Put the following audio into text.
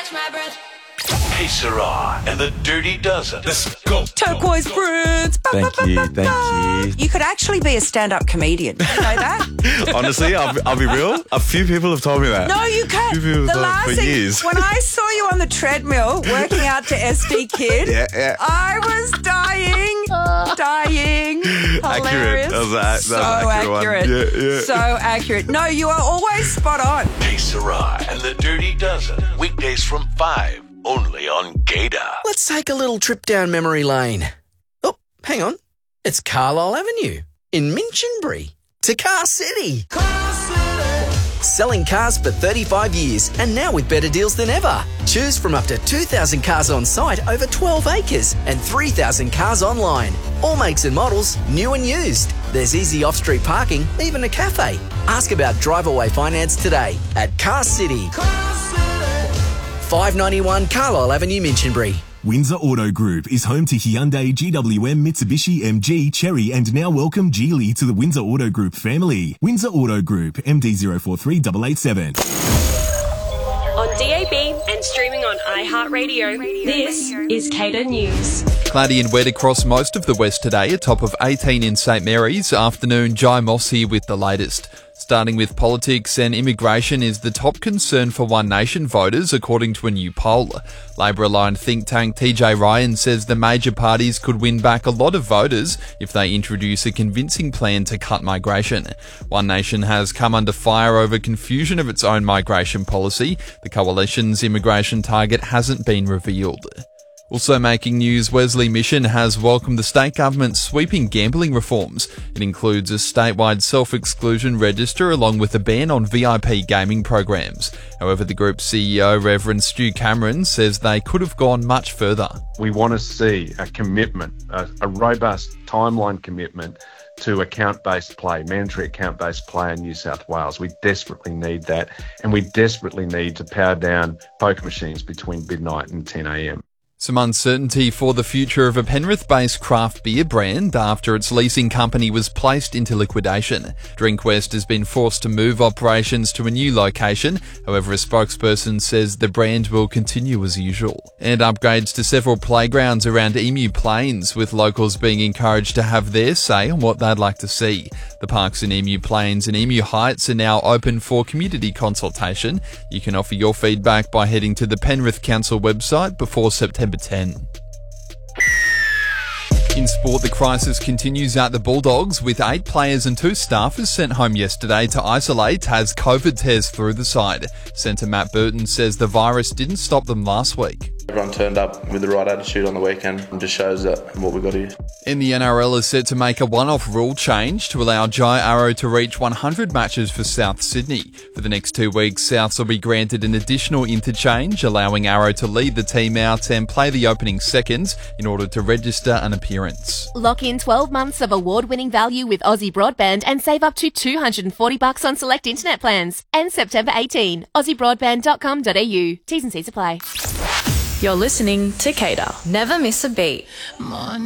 catch my breath. Hey, Sarah and the Dirty Dozen. Let's go. Turquoise Prince. Thank you. You could actually be a stand-up comedian. You know that? Honestly, I'll be real. A few people have told me that. No, you can't. A few people have told me for years. When I saw you on the treadmill working out to SD Kid, Yeah. I was dying. Hilarious. That was an accurate one. Yeah. So accurate. No, you are always spot on. Hey, Sarah and the Dirty Dozen. Weekdays from 5, only on Gator. Let's take a little trip down memory lane. Oh, hang on. It's Carlisle Avenue in Minchinbury to Car City. Selling cars for 35 years and now with better deals than ever. Choose from up to 2,000 cars on site over 12 acres and 3,000 cars online. All makes and models, new and used. There's easy off-street parking, even a cafe. Ask about drive-away finance today at Car City. 591 Carlisle Avenue, Minchinbury. Windsor Auto Group is home to Hyundai, GWM, Mitsubishi, MG, Chery, and now welcome Geely to the Windsor Auto Group family. Windsor Auto Group, MD043887. On DAB and streaming on iHeartRadio, this is Cater News. Cloudy and wet across most of the west today, a top of 18 in St Mary's. Afternoon, Jai Moss here with the latest. Starting with politics and immigration is the top concern for One Nation voters, according to a new poll. Labor-aligned think tank TJ Ryan says the major parties could win back a lot of voters if they introduce a convincing plan to cut migration. One Nation has come under fire over confusion of its own migration policy. The coalition's immigration target hasn't been revealed. Also making news, Wesley Mission has welcomed the state government's sweeping gambling reforms. It includes a statewide self-exclusion register along with a ban on VIP gaming programs. However, the group's CEO, Reverend Stu Cameron, says they could have gone much further. We want to see a commitment, a robust timeline commitment to account-based play, mandatory account-based play in New South Wales. We desperately need that, and we desperately need to power down poker machines between midnight and 10 a.m. Some uncertainty for the future of a Penrith-based craft beer brand after its leasing company was placed into liquidation. Drinkwest has been forced to move operations to a new location. However, a spokesperson says the brand will continue as usual. And upgrades to several playgrounds around Emu Plains, with locals being encouraged to have their say on what they'd like to see. The parks in Emu Plains and Emu Heights are now open for community consultation. You can offer your feedback by heading to the Penrith Council website before September 10. In sport, the crisis continues at the Bulldogs, with 8 players and 2 staffers sent home yesterday to isolate as COVID tears through the side. Centre Matt Burton says the virus didn't stop them last week. Everyone turned up with the right attitude on the weekend and just shows that what we got here. And the NRL is set to make a one-off rule change to allow Jai Arrow to reach 100 matches for South Sydney. For the next 2 weeks, Souths will be granted an additional interchange, allowing Arrow to lead the team out and play the opening seconds in order to register an appearance. Lock in 12 months of award-winning value with Aussie Broadband and save up to $240 on select internet plans. And September 18, aussiebroadband.com.au. T's and C's apply. You're listening to Cater. Never miss a beat.